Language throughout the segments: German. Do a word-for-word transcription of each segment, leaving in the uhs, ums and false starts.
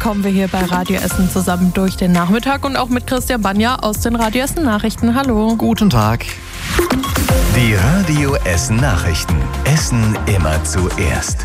kommen wir hier bei Radio Essen zusammen durch den Nachmittag und auch mit Christian Banja aus den Radio Essen Nachrichten. Hallo. Guten Tag. Die Radio Essen Nachrichten. Essen immer zuerst.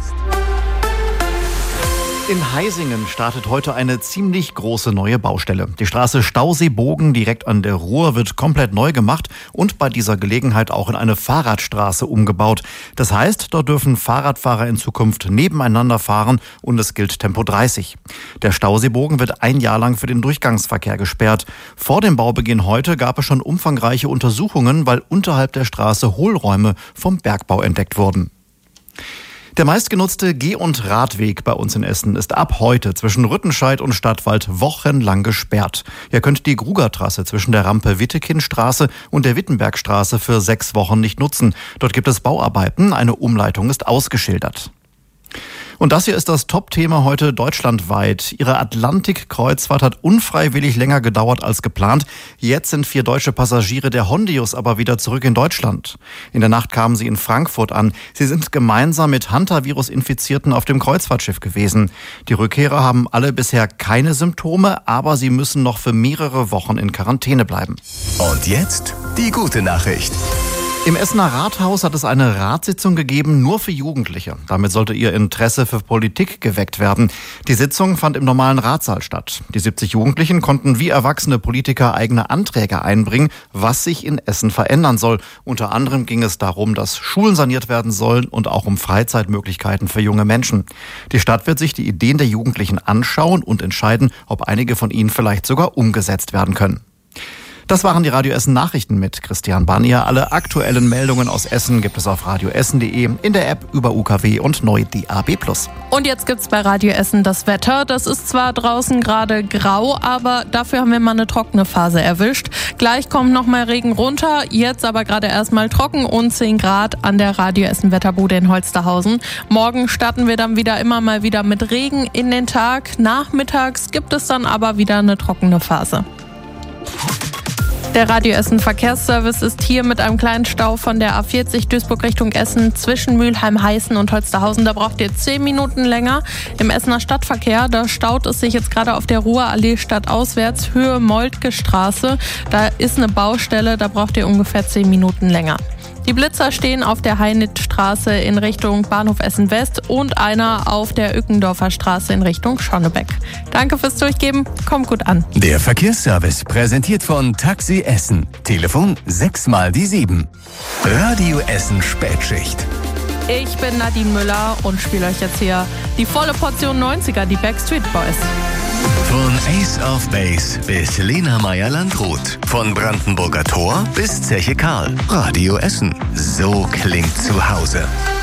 In Heisingen startet heute eine ziemlich große neue Baustelle. Die Straße Stausee-Bogen direkt an der Ruhr wird komplett neu gemacht und bei dieser Gelegenheit auch in eine Fahrradstraße umgebaut. Das heißt, dort dürfen Fahrradfahrer in Zukunft nebeneinander fahren und es gilt Tempo dreißig. Der Stausee-Bogen wird ein Jahr lang für den Durchgangsverkehr gesperrt. Vor dem Baubeginn heute gab es schon umfangreiche Untersuchungen, weil unterhalb der Straße Hohlräume vom Bergbau entdeckt wurden. Der meistgenutzte Geh- und Radweg bei uns in Essen ist ab heute zwischen Rüttenscheid und Stadtwald wochenlang gesperrt. Ihr könnt die Grugertrasse zwischen der Rampe Wittekindstraße und der Wittenbergstraße für sechs Wochen nicht nutzen. Dort gibt es Bauarbeiten, eine Umleitung ist ausgeschildert. Und das hier ist das Top-Thema heute deutschlandweit. Ihre Atlantik-Kreuzfahrt hat unfreiwillig länger gedauert als geplant. Jetzt sind vier deutsche Passagiere der Hondius aber wieder zurück in Deutschland. In der Nacht kamen sie in Frankfurt an. Sie sind gemeinsam mit Hantavirus-Infizierten auf dem Kreuzfahrtschiff gewesen. Die Rückkehrer haben alle bisher keine Symptome, aber sie müssen noch für mehrere Wochen in Quarantäne bleiben. Und jetzt die gute Nachricht. Im Essener Rathaus hat es eine Ratssitzung gegeben, nur für Jugendliche. Damit sollte ihr Interesse für Politik geweckt werden. Die Sitzung fand im normalen Ratssaal statt. Die siebzig Jugendlichen konnten wie erwachsene Politiker eigene Anträge einbringen, was sich in Essen verändern soll. Unter anderem ging es darum, dass Schulen saniert werden sollen und auch um Freizeitmöglichkeiten für junge Menschen. Die Stadt wird sich die Ideen der Jugendlichen anschauen und entscheiden, ob einige von ihnen vielleicht sogar umgesetzt werden können. Das waren die Radio Essen Nachrichten mit Christian Banja. Alle aktuellen Meldungen aus Essen gibt es auf radioessen punkt de, in der App über U K W und neu D A B plus. Und jetzt gibt's bei Radio Essen das Wetter. Das ist zwar draußen gerade grau, aber dafür haben wir mal eine trockene Phase erwischt. Gleich kommt noch mal Regen runter, jetzt aber gerade erstmal trocken und zehn Grad an der Radio Essen Wetterbude in Holsterhausen. Morgen starten wir dann wieder immer mal wieder mit Regen in den Tag. Nachmittags gibt es dann aber wieder eine trockene Phase. Der Radio Essen Verkehrsservice ist hier mit einem kleinen Stau von der A vierzig Duisburg Richtung Essen zwischen Mülheim-Heißen und Holsterhausen. Da braucht ihr zehn Minuten länger. Im Essener Stadtverkehr, da staut es sich jetzt gerade auf der Ruhrallee stadtauswärts, Höhe Moltke Straße. Da ist eine Baustelle, da braucht ihr ungefähr zehn Minuten länger. Die Blitzer stehen auf der Heinitstraße in Richtung Bahnhof Essen West und einer auf der Ückendorfer Straße in Richtung Schonnebeck. Danke fürs Durchgeben, kommt gut an. Der Verkehrsservice präsentiert von Taxi Essen. Telefon sechs mal die sieben. Radio Essen Spätschicht. Ich bin Nadine Müller und spiele euch jetzt hier die volle Portion neunziger, die Backstreet Boys. Von Ace of Base bis Lena Meyer-Landrut. Von Brandenburger Tor bis Zeche Karl. Radio Essen. So klingt zu Hause.